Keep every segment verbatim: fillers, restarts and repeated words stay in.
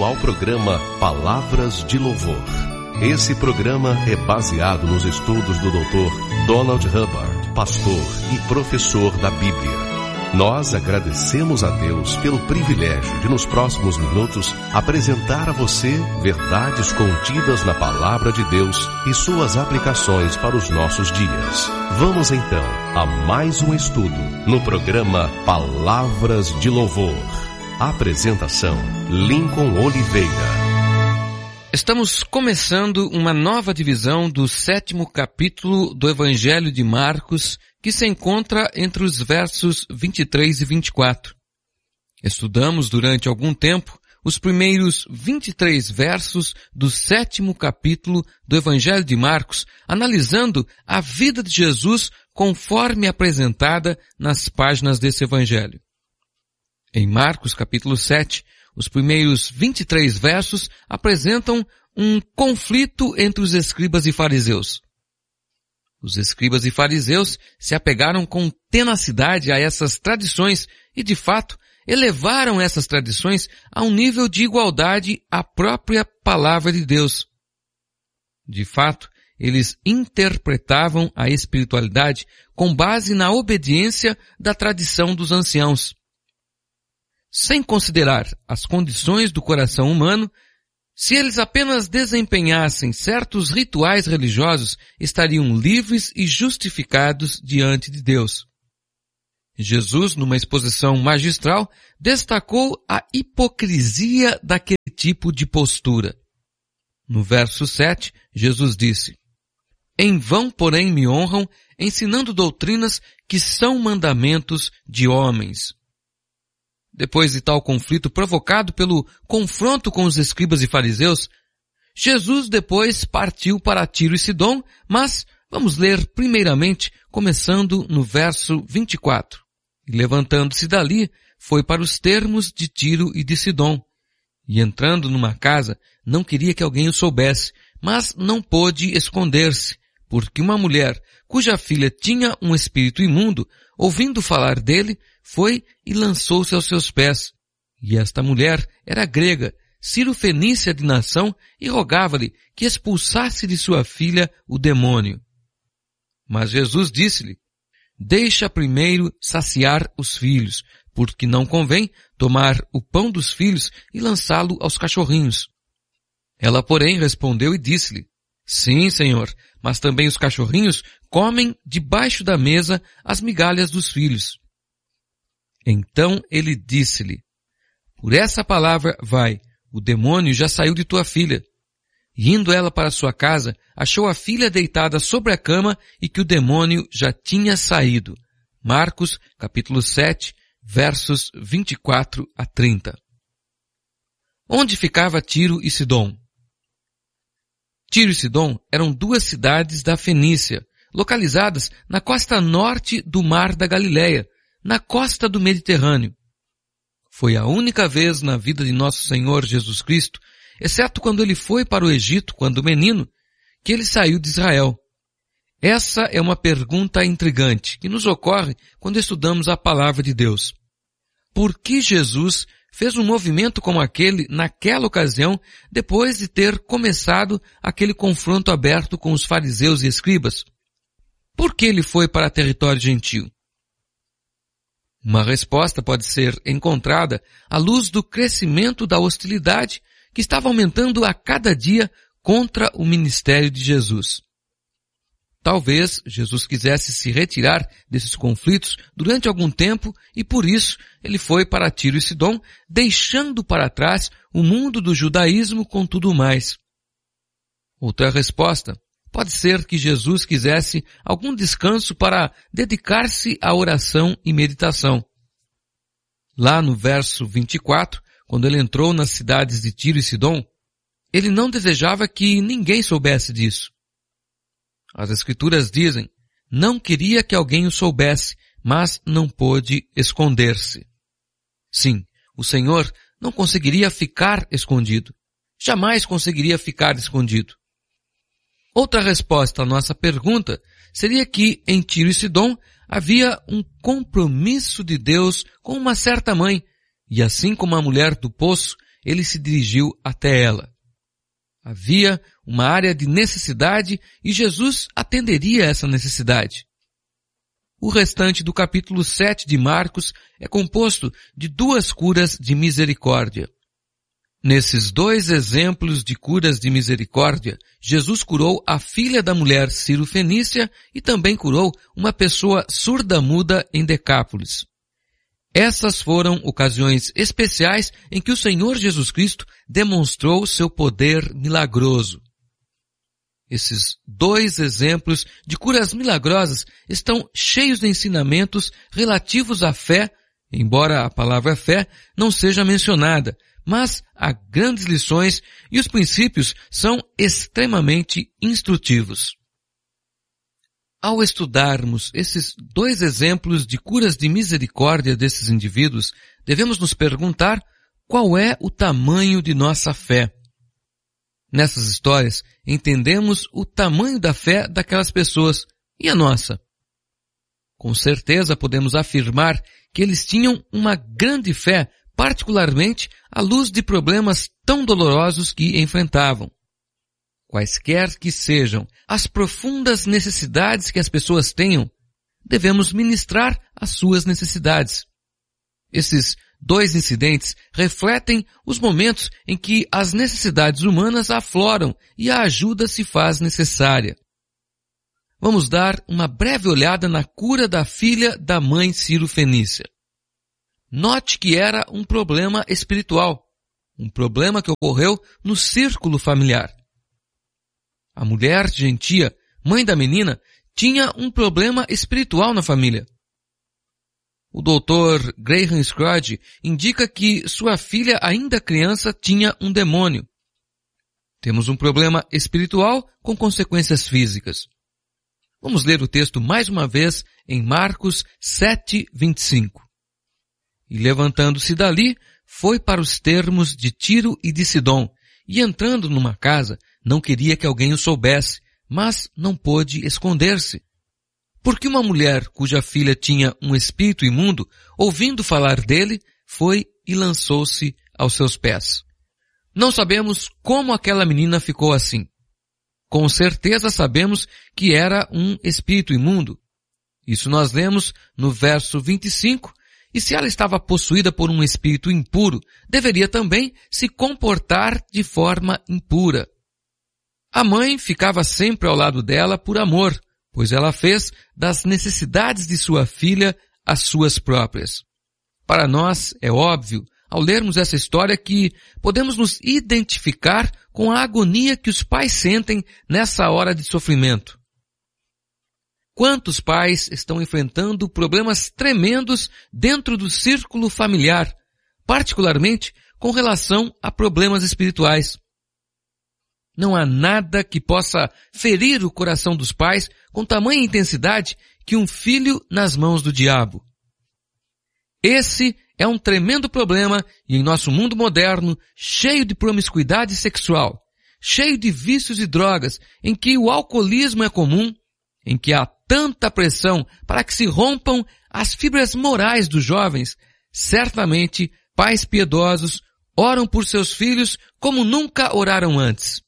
bem-vindo ao programa Palavras de Louvor. Esse programa é baseado nos estudos do doutor Donald Hubbard, pastor e professor da Bíblia. Nós agradecemos a Deus pelo privilégio de, nos próximos minutos, apresentar a você verdades contidas na Palavra de Deus e suas aplicações para os nossos dias. Vamos então a mais um estudo no programa Palavras de Louvor. Apresentação: Lincoln Oliveira. Estamos começando uma nova divisão do sétimo capítulo do Evangelho de Marcos, que se encontra entre os versos vinte e três e vinte e quatro. Estudamos durante algum tempo os primeiros vinte e três versos do sétimo capítulo do Evangelho de Marcos, analisando a vida de Jesus conforme apresentada nas páginas desse Evangelho. Em Marcos capítulo sete, os primeiros vinte e três versos apresentam um conflito entre os escribas e fariseus. Os escribas e fariseus se apegaram com tenacidade a essas tradições e, de fato, elevaram essas tradições a um nível de igualdade à própria palavra de Deus. De fato, eles interpretavam a espiritualidade com base na obediência da tradição dos anciãos. Sem considerar as condições do coração humano, se eles apenas desempenhassem certos rituais religiosos, estariam livres e justificados diante de Deus. Jesus, numa exposição magistral, destacou a hipocrisia daquele tipo de postura. No verso sete, Jesus disse: "Em vão, porém, me honram, ensinando doutrinas que são mandamentos de homens." Depois de tal conflito provocado pelo confronto com os escribas e fariseus, Jesus depois partiu para Tiro e Sidom, mas vamos ler primeiramente, começando no verso vinte e quatro. E levantando-se dali, foi para os termos de Tiro e de Sidom. E entrando numa casa, não queria que alguém o soubesse, mas não pôde esconder-se, porque uma mulher, cuja filha tinha um espírito imundo, ouvindo falar dele, foi e lançou-se aos seus pés. E esta mulher era grega, Ciro-fenícia de nação, e rogava-lhe que expulsasse de sua filha o demônio. Mas Jesus disse-lhe: "Deixa primeiro saciar os filhos, porque não convém tomar o pão dos filhos e lançá-lo aos cachorrinhos." Ela, porém, respondeu e disse-lhe: "Sim, Senhor, mas também os cachorrinhos comem debaixo da mesa as migalhas dos filhos." Então ele disse-lhe: "Por essa palavra vai, o demônio já saiu de tua filha." E indo ela para sua casa, achou a filha deitada sobre a cama e que o demônio já tinha saído. Marcos, capítulo sete, versos vinte e quatro a trinta. Onde ficava Tiro e Sidom? Tiro e Sidom eram duas cidades da Fenícia, localizadas na costa norte do Mar da Galileia, na costa do Mediterrâneo. Foi a única vez na vida de nosso Senhor Jesus Cristo, exceto quando ele foi para o Egito quando menino, que ele saiu de Israel. Essa é uma pergunta intrigante que nos ocorre quando estudamos a palavra de Deus. Por que Jesus fez um movimento como aquele naquela ocasião, depois de ter começado aquele confronto aberto com os fariseus e escribas? Por que ele foi para território gentio? Uma resposta pode ser encontrada à luz do crescimento da hostilidade que estava aumentando a cada dia contra o ministério de Jesus. Talvez Jesus quisesse se retirar desses conflitos durante algum tempo e por isso ele foi para Tiro e Sidom, deixando para trás o mundo do judaísmo com tudo mais. Outra resposta pode ser que Jesus quisesse algum descanso para dedicar-se à oração e meditação. Lá no verso vinte e quatro, quando ele entrou nas cidades de Tiro e Sidom, ele não desejava que ninguém soubesse disso. As Escrituras dizem: não queria que alguém o soubesse, mas não pôde esconder-se. Sim, o Senhor não conseguiria ficar escondido. Jamais conseguiria ficar escondido. Outra resposta à nossa pergunta seria que em Tiro e Sidom havia um compromisso de Deus com uma certa mãe, e assim como a mulher do poço, ele se dirigiu até ela. Havia uma área de necessidade e Jesus atenderia essa necessidade. O restante do capítulo sete de Marcos é composto de duas curas de misericórdia. Nesses dois exemplos de curas de misericórdia, Jesus curou a filha da mulher Ciro-fenícia e também curou uma pessoa surda-muda em Decápolis. Essas foram ocasiões especiais em que o Senhor Jesus Cristo demonstrou seu poder milagroso. Esses dois exemplos de curas milagrosas estão cheios de ensinamentos relativos à fé, embora a palavra fé não seja mencionada, mas há grandes lições e os princípios são extremamente instrutivos. Ao estudarmos esses dois exemplos de curas de misericórdia desses indivíduos, devemos nos perguntar qual é o tamanho de nossa fé. Nessas histórias, entendemos o tamanho da fé daquelas pessoas e a nossa. Com certeza podemos afirmar que eles tinham uma grande fé, particularmente à luz de problemas tão dolorosos que enfrentavam. Quaisquer que sejam as profundas necessidades que as pessoas tenham, devemos ministrar as suas necessidades. Esses dois incidentes refletem os momentos em que as necessidades humanas afloram e a ajuda se faz necessária. Vamos dar uma breve olhada na cura da filha da mãe Ciro-fenícia. Note que era um problema espiritual, um problema que ocorreu no círculo familiar. A mulher gentia, mãe da menina, tinha um problema espiritual na família. O doutor Graham Scroggie indica que sua filha, ainda criança, tinha um demônio. Temos um problema espiritual com consequências físicas. Vamos ler o texto mais uma vez em Marcos sete, vinte e cinco. E levantando-se dali, foi para os termos de Tiro e de Sidom, e entrando numa casa, não queria que alguém o soubesse, mas não pôde esconder-se. Porque uma mulher cuja filha tinha um espírito imundo, ouvindo falar dele, foi e lançou-se aos seus pés. Não sabemos como aquela menina ficou assim. Com certeza sabemos que era um espírito imundo. Isso nós lemos no verso vinte e cinco, e se ela estava possuída por um espírito impuro, deveria também se comportar de forma impura. A mãe ficava sempre ao lado dela por amor, pois ela fez das necessidades de sua filha as suas próprias. Para nós, é óbvio, ao lermos essa história, que podemos nos identificar com a agonia que os pais sentem nessa hora de sofrimento. Quantos pais estão enfrentando problemas tremendos dentro do círculo familiar, particularmente com relação a problemas espirituais? Não há nada que possa ferir o coração dos pais com tamanha intensidade que um filho nas mãos do diabo. Esse é um tremendo problema e em nosso mundo moderno, cheio de promiscuidade sexual, cheio de vícios e drogas, em que o alcoolismo é comum, em que há tanta pressão para que se rompam as fibras morais dos jovens, certamente pais piedosos oram por seus filhos como nunca oraram antes.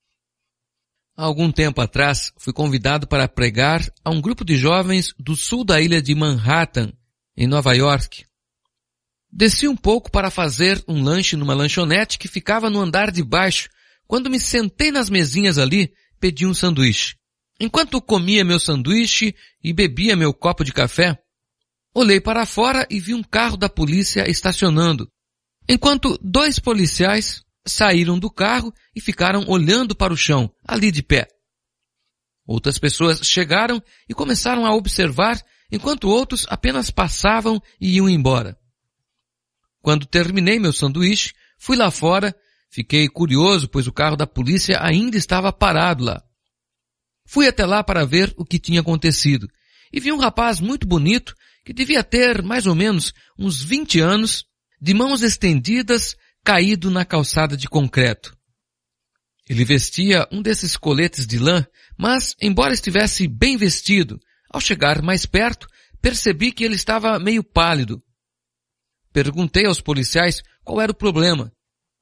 Há algum tempo atrás, fui convidado para pregar a um grupo de jovens do sul da ilha de Manhattan, em Nova York. Desci um pouco para fazer um lanche numa lanchonete que ficava no andar de baixo. Quando me sentei nas mesinhas ali, pedi um sanduíche. Enquanto comia meu sanduíche e bebia meu copo de café, olhei para fora e vi um carro da polícia estacionando, enquanto dois policiais saíram do carro e ficaram olhando para o chão, ali de pé. Outras pessoas chegaram e começaram a observar, enquanto outros apenas passavam e iam embora. Quando terminei meu sanduíche, fui lá fora, fiquei curioso, pois o carro da polícia ainda estava parado lá. Fui até lá para ver o que tinha acontecido e vi um rapaz muito bonito que devia ter mais ou menos uns vinte anos, de mãos estendidas, caído na calçada de concreto. Ele vestia um desses coletes de lã, mas, embora estivesse bem vestido, ao chegar mais perto, percebi que ele estava meio pálido. Perguntei aos policiais qual era o problema.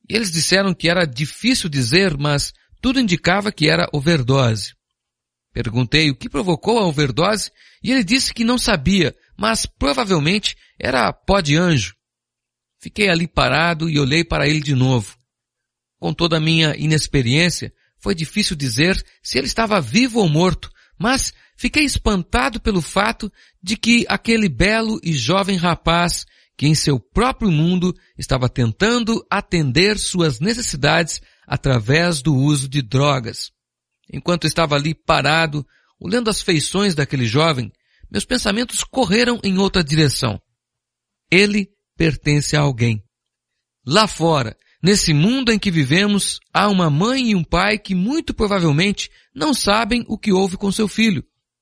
E eles disseram que era difícil dizer, mas tudo indicava que era overdose. Perguntei o que provocou a overdose e ele disse que não sabia, mas provavelmente era pó de anjo. Fiquei ali parado e olhei para ele de novo. Com toda a minha inexperiência, foi difícil dizer se ele estava vivo ou morto, mas fiquei espantado pelo fato de que aquele belo e jovem rapaz, que em seu próprio mundo estava tentando atender suas necessidades através do uso de drogas. Enquanto estava ali parado, olhando as feições daquele jovem, meus pensamentos correram em outra direção. Ele pertence a alguém. Lá fora, nesse mundo em que vivemos, há uma mãe e um pai que muito provavelmente não sabem o que houve com seu filho.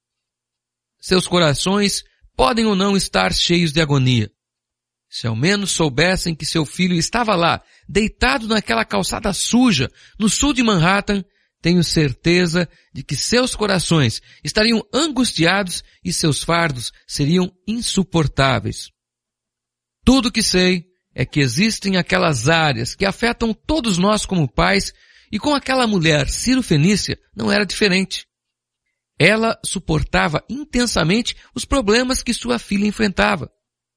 Seus corações podem ou não estar cheios de agonia. Se ao menos soubessem que seu filho estava lá, deitado naquela calçada suja, no sul de Manhattan, tenho certeza de que seus corações estariam angustiados e seus fardos seriam insuportáveis. Tudo que sei é que existem aquelas áreas que afetam todos nós como pais, e com aquela mulher Ciro-Fenícia não era diferente. Ela suportava intensamente os problemas que sua filha enfrentava.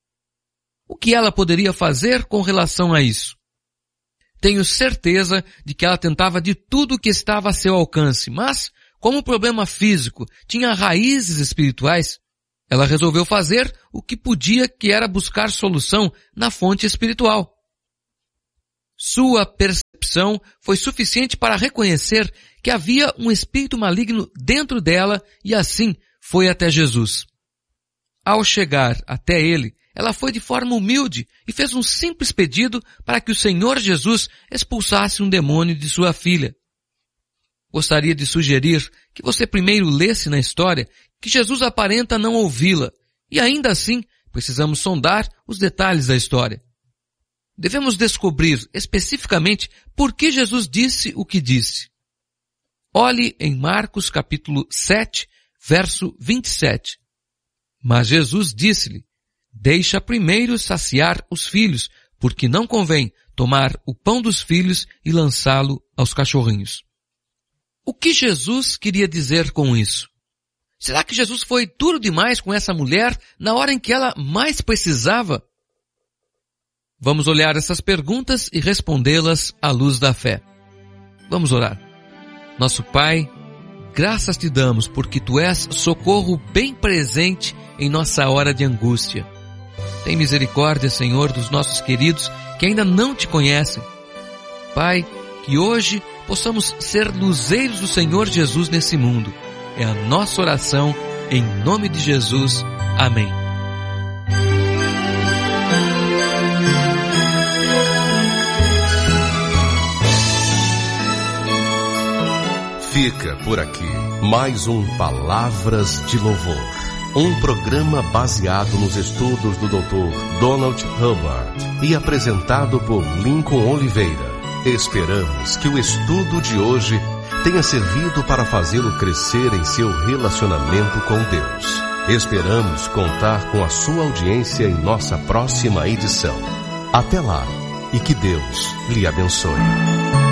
O que ela poderia fazer com relação a isso? Tenho certeza de que ela tentava de tudo o que estava a seu alcance, mas, como o problema físico tinha raízes espirituais, ela resolveu fazer o que podia, que era buscar solução na fonte espiritual. Sua percepção foi suficiente para reconhecer que havia um espírito maligno dentro dela e assim foi até Jesus. Ao chegar até ele, ela foi de forma humilde e fez um simples pedido para que o Senhor Jesus expulsasse um demônio de sua filha. Gostaria de sugerir que você primeiro lesse na história que Jesus aparenta não ouvi-la, e ainda assim precisamos sondar os detalhes da história. Devemos descobrir especificamente por que Jesus disse o que disse. Olhe em Marcos capítulo sete, verso vinte e sete. Mas Jesus disse-lhe: deixa primeiro saciar os filhos, porque não convém tomar o pão dos filhos e lançá-lo aos cachorrinhos. O que Jesus queria dizer com isso? Será que Jesus foi duro demais com essa mulher na hora em que ela mais precisava? Vamos olhar essas perguntas e respondê-las à luz da fé. Vamos orar. Nosso Pai, graças te damos porque tu és socorro bem presente em nossa hora de angústia. Tem misericórdia, Senhor, dos nossos queridos que ainda não te conhecem. Pai, que hoje possamos ser luzeiros do Senhor Jesus nesse mundo. É a nossa oração, em nome de Jesus. Amém. Fica por aqui mais um Palavras de Louvor. Um programa baseado nos estudos do doutor Donald Hubbard e apresentado por Lincoln Oliveira. Esperamos que o estudo de hoje tenha servido para fazê-lo crescer em seu relacionamento com Deus. Esperamos contar com a sua audiência em nossa próxima edição. Até lá e que Deus lhe abençoe.